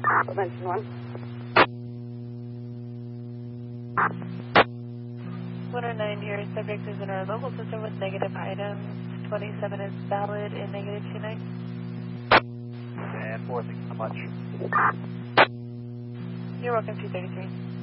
Prevention 1. 109 here. Subject is in our local system with negative items. 27 is valid and negative 29. And 4, thank you so much. You're welcome, 233.